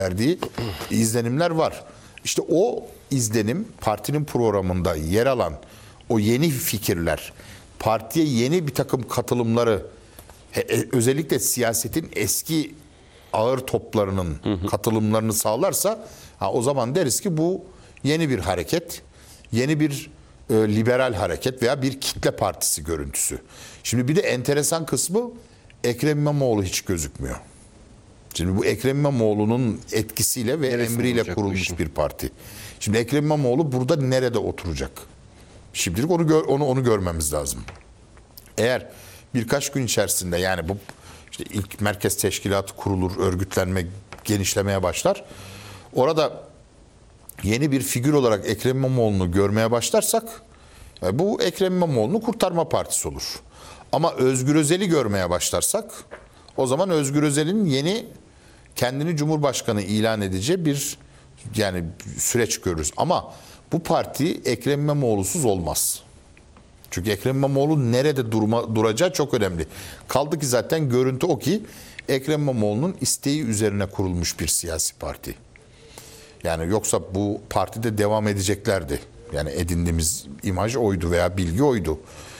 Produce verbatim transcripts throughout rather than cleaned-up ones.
verdiği izlenimler var. İşte o izlenim partinin programında yer alan o yeni fikirler, partiye yeni bir takım katılımları, özellikle siyasetin eski ağır toplarının hı hı. katılımlarını sağlarsa ha, o zaman deriz ki bu yeni bir hareket, yeni bir e, liberal hareket veya bir kitle partisi görüntüsü. Şimdi bir de enteresan kısmı Ekrem İmamoğlu hiç gözükmüyor. Şimdi bu Ekrem İmamoğlu'nun etkisiyle ve neresi emriyle kurulmuş bir parti. Şimdi Ekrem İmamoğlu burada nerede oturacak? Şimdilik onu gör, onu onu görmemiz lazım. Eğer birkaç gün içerisinde, yani bu işte ilk merkez teşkilatı kurulur, örgütlenme, genişlemeye başlar. Orada yeni bir figür olarak Ekrem İmamoğlu'nu görmeye başlarsak bu Ekrem İmamoğlu'nu kurtarma partisi olur. Ama Özgür Özel'i görmeye başlarsak o zaman Özgür Özel'in yeni kendini Cumhurbaşkanı ilan edeceği bir yani süreç görürüz. Ama bu parti Ekrem İmamoğlu'suz olmaz. Çünkü Ekrem İmamoğlu nerede durma, duracağı çok önemli. Kaldı ki zaten görüntü o ki Ekrem İmamoğlu'nun isteği üzerine kurulmuş bir siyasi parti. Yani yoksa bu partide devam edeceklerdi. Yani edindiğimiz imaj oydu veya bilgi oydu.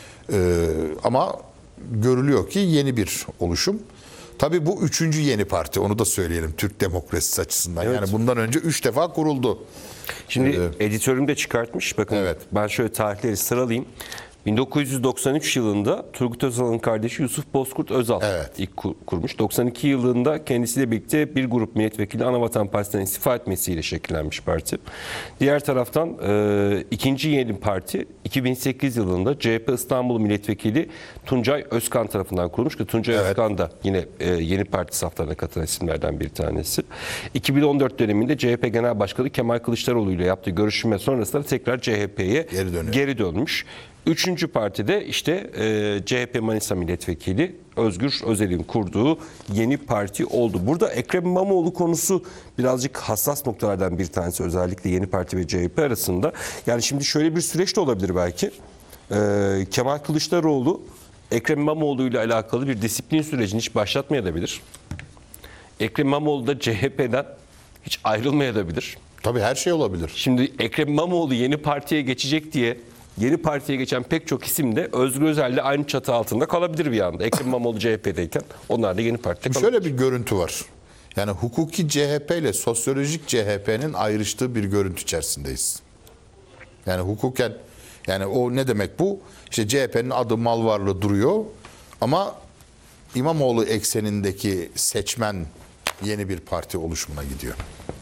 Ee, ama görülüyor ki yeni bir oluşum. Tabii bu üçüncü yeni parti, onu da söyleyelim Türk demokrasisi açısından. Evet. Yani bundan önce üç defa kuruldu. Şimdi ee, editörüm de çıkartmış. Bakın evet. Ben şöyle tarihleri sıralayayım. bin dokuz yüz doksan üç yılında Turgut Özal'ın kardeşi Yusuf Bozkurt Özal evet. ilk kur, kurmuş. doksan iki yılında kendisiyle birlikte bir grup milletvekili Anavatan Partisi'nden istifa etmesiyle şekillenmiş parti. Diğer taraftan e, ikinci yeni parti iki bin sekiz yılında C H P İstanbul Milletvekili Tuncay Özkan tarafından kurulmuş ki Tuncay evet. Özkan da yine e, yeni parti saflarına katılan isimlerden bir tanesi. iki bin on dört döneminde C H P Genel Başkanı Kemal Kılıçdaroğlu ile yaptığı görüşme sonrasında tekrar C H P'ye geri, geri dönmüş. Üçüncü partide işte e, C H P Manisa Milletvekili Özgür Özel'in kurduğu yeni parti oldu. Burada Ekrem İmamoğlu konusu birazcık hassas noktalardan bir tanesi, özellikle yeni parti ve C H P arasında. Yani şimdi şöyle bir süreç de olabilir belki. E, Kemal Kılıçdaroğlu Ekrem İmamoğlu ile alakalı bir disiplin sürecini hiç başlatmayabilir. Ekrem İmamoğlu da C H P'den hiç ayrılmayabilir. Tabii her şey olabilir. Şimdi Ekrem İmamoğlu yeni partiye geçecek diye yeni partiye geçen pek çok isim de Özgür Özel'le aynı çatı altında kalabilir bir anda. Ekrem İmamoğlu C H P'deyken onlar da yeni partide kalabilir. Şöyle bir görüntü var. Yani hukuki C H P ile sosyolojik C H P'nin ayrıştığı bir görüntü içerisindeyiz. Yani hukuken, yani o ne demek bu? İşte C H P'nin adı mal varlığı duruyor ama İmamoğlu eksenindeki seçmen yeni bir parti oluşumuna gidiyor.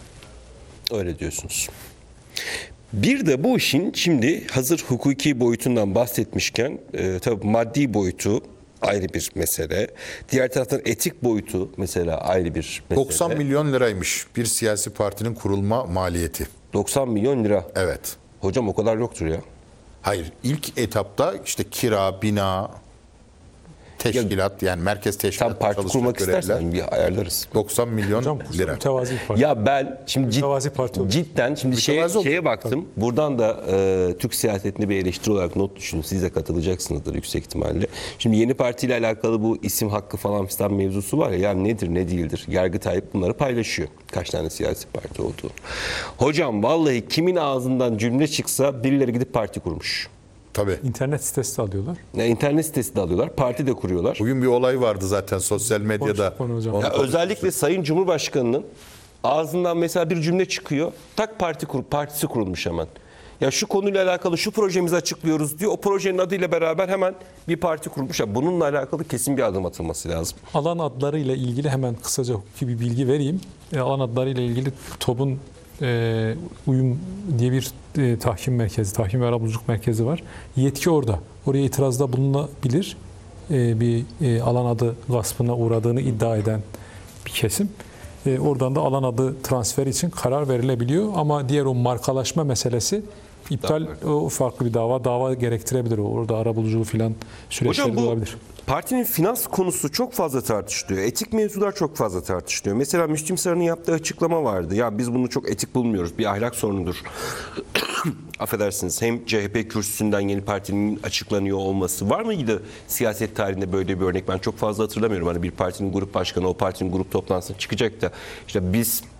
Öyle diyorsunuz. Bir de bu işin şimdi hazır hukuki boyutundan bahsetmişken e, tabii maddi boyutu ayrı bir mesele. Diğer taraftan etik boyutu mesela ayrı bir mesele. doksan milyon liraymış bir siyasi partinin kurulma maliyeti. doksan milyon lira. Evet. Hocam o kadar yoktur ya. Hayır. İlk etapta işte kira, bina, teşkilat ya, yani merkez teşkilatı çalışacak görevler. Tam parti kurmak istersen bir ayarlarız. doksan milyon hocam, lira. Mütevazi bir parti. Ya ben şimdi cid, parti cidden şimdi şeye, şeye baktım. Tabii. Buradan da e, Türk siyasetinde bir eleştiri olarak not düşün. Siz de katılacaksınızdır yüksek ihtimalle. Şimdi yeni partiyle alakalı bu isim hakkı falan filan mevzusu var ya. Yani nedir ne değildir. Yargıtay bunları paylaşıyor. Kaç tane siyasi parti olduğu. Hocam vallahi kimin ağzından cümle çıksa birileri gidip parti kurmuş. Tabii. İnternet sitesi de alıyorlar. Ya, internet sitesi de alıyorlar. Parti de kuruyorlar. Bugün bir olay vardı zaten sosyal medyada. Ya, özellikle Sayın Cumhurbaşkanı'nın ağzından mesela bir cümle çıkıyor. Tak parti kur, partisi kurulmuş hemen. Ya şu konuyla alakalı şu projemizi açıklıyoruz diyor. O projenin adıyla beraber hemen bir parti kurmuş. Ya bununla alakalı kesin bir adım atılması lazım. Alan adlarıyla ilgili hemen kısaca hukuki bir bilgi vereyim. E, alan adlarıyla ilgili TOB'un e, uyum diye bir e, tahkim merkezi, tahkim ve arabuluculuk merkezi var. Yetki orada. Oraya itirazda bulunabilir. E, bir e, alan adı gaspına uğradığını iddia eden bir kesim. E, oradan da alan adı transfer için karar verilebiliyor. Ama diğer o markalaşma meselesi iptal, o farklı bir dava. Dava gerektirebilir. Orada arabuluculuğu filan süreçleri de olabilir. Partinin finans konusu çok fazla tartışılıyor. Etik mevzular çok fazla tartışılıyor. Mesela Müslüm Sarı'nın yaptığı açıklama vardı. Ya biz bunu çok etik bulmuyoruz. Bir ahlak sorunudur. Affedersiniz. Hem C H P kürsüsünden yeni partinin açıklanıyor olması var mıydı siyaset tarihinde böyle bir örnek? Ben çok fazla hatırlamıyorum. Hani bir partinin grup başkanı o partinin grup toplantısına çıkacak da işte biz